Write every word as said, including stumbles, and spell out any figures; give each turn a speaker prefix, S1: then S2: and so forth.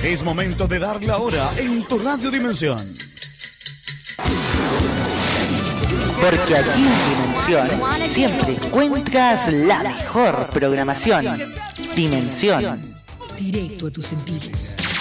S1: Es momento de dar la hora en tu Radio Dimensión.
S2: Porque aquí en Dimensión siempre encuentras la mejor programación. Dimensión.
S3: Directo a tus sentidos.